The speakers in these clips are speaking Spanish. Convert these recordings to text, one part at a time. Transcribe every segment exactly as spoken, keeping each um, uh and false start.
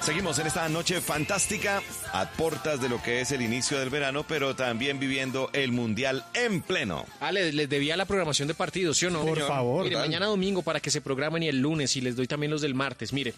Seguimos en esta noche fantástica a puertas de lo que es el inicio del verano, pero también viviendo el Mundial en pleno. Ah, les, les debía la programación de partidos, ¿sí o no? Por señor? favor. Mire, Total. mañana domingo para que se programen y el lunes y les doy también los del martes. Mire,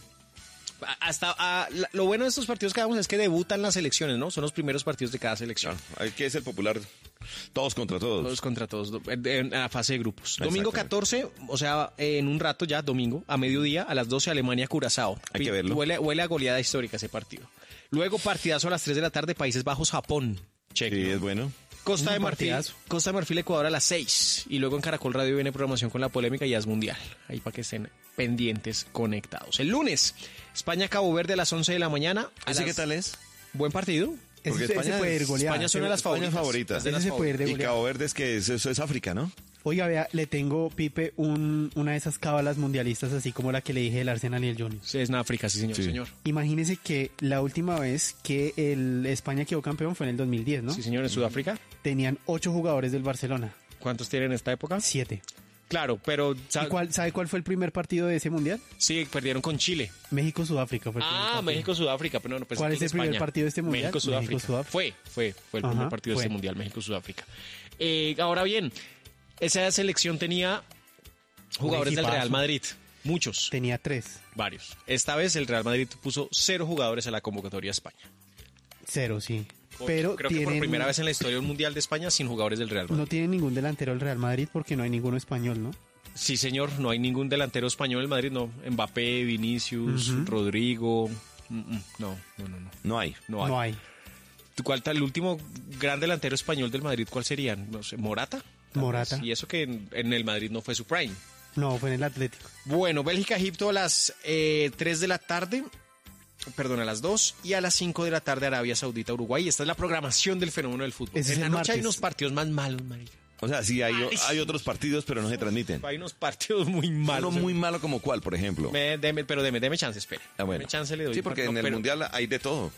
hasta a, la, lo bueno de estos partidos que hagamos es que debutan las selecciones, ¿no? Son los primeros partidos de cada selección. Hay que es el popular, todos contra todos. Todos contra todos, do- en, en la fase de grupos. Domingo Exactamente. catorce, o sea, en un rato ya, domingo, a mediodía, a las doce, Alemania-Curazao. Hay que verlo. Huele, huele a goleada histórica ese partido. Luego, partidazo a las tres de la tarde, Países Bajos-Japón. Cheque. Sí, es bueno. Costa Un de Marfil, partidazo. Costa de Marfil, Ecuador a las seis. Y luego en Caracol Radio viene programación con la polémica y ya es mundial. Ahí para que estén pendientes, conectados. El lunes, España-Cabo Verde a las once de la mañana. A ¿Así las- qué tal es? Buen partido. Porque Ese, España ese puede ir es- goleada. España es una de las España es favoritas. favorita. Es de Ese las se puede ir de Y goleada. Cabo Verde es que es- eso es África, ¿no? Oiga, vea, le tengo, Pipe, un, una de esas cábalas mundialistas, así como la que le dije del Arsenal y el Junior. Sí, es en África, sí, señor. Sí. señor. Imagínese que la última vez que el España quedó campeón fue en el dos mil diez, ¿no? Sí, señor, en Sudáfrica. Tenían ocho jugadores del Barcelona, ¿Cuántos tienen en esta época? siete. Claro, pero... ¿Y ¿sabe, cuál, sabe cuál fue el primer partido de ese mundial? Sí, perdieron con Chile. México-Sudáfrica fue el primer Ah, partido. México-Sudáfrica, pero no, pensé ¿Cuál que es el España. primer partido de este mundial? México-Sudáfrica. México-Sudáfrica. Fue, fue, fue el Ajá, primer partido fue. de este mundial, México-Sudáfrica. Eh, ahora bien, esa selección tenía jugadores del equipazo. Real Madrid. Muchos, Tenía tres, varios. Esta vez el Real Madrid puso cero jugadores a la convocatoria de España. cero, sí. Pero Creo que por tienen- primera vez en la historia de un mundial de España sin jugadores del Real Madrid. no tiene ningún delantero el Real Madrid porque no hay ninguno español, ¿no? Sí, señor, no hay ningún delantero español en Madrid, no. Mbappé, Vinicius, Rodrigo. Mm, mm, No, no, no, no. No hay. No hay. No hay. ¿Cuál tal el último gran delantero español del Madrid? ¿Cuál sería? No sé, Morata. Tal Morata. vez. Y eso que en, en el Madrid no fue su prime. No, fue en el Atlético. Bueno, Bélgica-Egipto a las eh, tres de la tarde. Perdón, a las dos. Y a las cinco de la tarde Arabia Saudita-Uruguay. Esta es la programación del fenómeno del fútbol. Ese es en la el noche hay martes. unos partidos más malos, marica. O sea, sí hay, Ay, hay otros partidos, pero no se transmiten. Hay unos partidos muy malos. Uno muy malo como cuál, por ejemplo. Me- deme- pero deme, deme chance, espere. Ah, bueno. Deme chance, le doy. Sí, porque No, en el pero- Mundial hay de todo.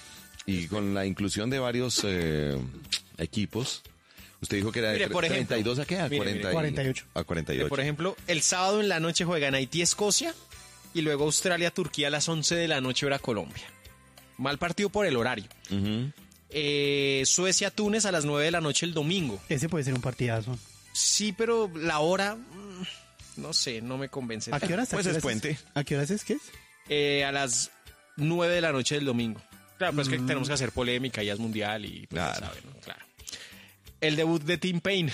Y con la inclusión de varios eh, equipos, usted dijo que era de Mire, por ejemplo, treinta y dos a qué? A mire, cuarenta y- mire. cuarenta y ocho. A cuarenta y Mire, ocho. por ejemplo, el sábado en la noche juegan Haití-Escocia y luego Australia-Turquía a las once de la noche hora Colombia. Mal partido por el horario. Ujú. Eh, Suecia-Túnez a las nueve de la noche el domingo. Ese puede ser un partidazo. Sí, pero la hora, mm, no sé, no me convence. ¿A qué horas? Pues ¿A qué es horas puente. ¿A qué horas es que es? Eh, a las nueve de la noche del domingo. Claro, pues es Mm. que tenemos que hacer polémica, ya es mundial y pues ya Claro. saben, ¿no? Claro. El debut de Tim Payne.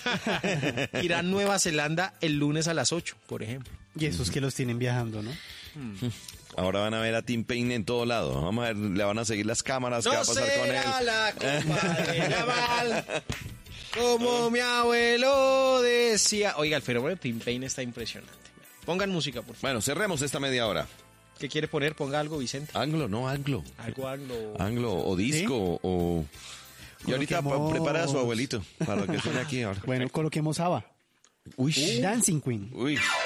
Irán Nueva Zelanda el lunes a las ocho, por ejemplo. Y esos que los tienen viajando, ¿no? Ahora van a ver a Tim Payne en todo lado. Vamos a ver, le van a seguir las cámaras. ¿Qué va a pasar con él? la copa de Yamal, como mi abuelo decía. Oiga, el fenómeno de Tim Payne está impresionante. Pongan música, por favor. Bueno, cerremos esta media hora. ¿Qué quiere poner? Ponga algo, Vicente. Anglo, no anglo. Algo anglo. Anglo o disco o... Y ahorita Coloquemos- pa- prepara a su abuelito para que suene aquí ahora. Bueno, coloquemos ABBA. Uy. Dancing Queen. Uy.